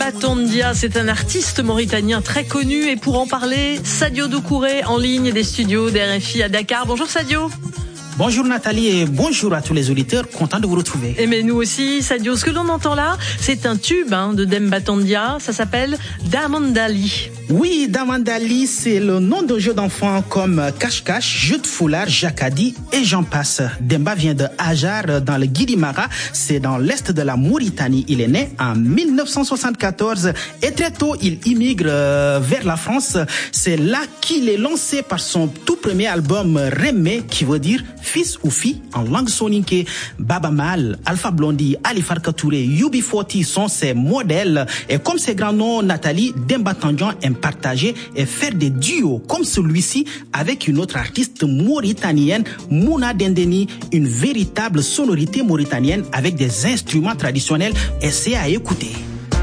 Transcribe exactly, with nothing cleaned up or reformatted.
Demba Tondia, c'est un artiste mauritanien très connu et pour en parler, Sadio Doucouré en ligne des studios d'R F I à Dakar. Bonjour Sadio. Bonjour Nathalie et bonjour à tous les auditeurs, content de vous retrouver. Et mais nous aussi Sadio, ce que l'on entend là, c'est un tube hein, de Demba Tondia, ça s'appelle Damandali. Oui, Damandali, c'est le nom de jeux d'enfants comme cache-cache, jeu de foulard, jacadi et j'en passe. Demba vient de Ajar dans le Guidimara, c'est dans l'est de la Mauritanie. Il est né en mille neuf cent soixante-quatorze et très tôt il immigre vers la France. C'est là qu'il est lancé par son tout premier album Rémé, qui veut dire fils ou fille en langue soninké. Baba Mal, Alpha Blondy, Ali Farka Touré, U B quarante sont ses modèles. Et comme ses grands noms, Nathalie, Demba Tondia aime partager et faire des duos comme celui-ci avec une autre artiste mauritanienne, Mouna Dendeni, une véritable sonorité mauritanienne avec des instruments traditionnels. Essayez à écouter.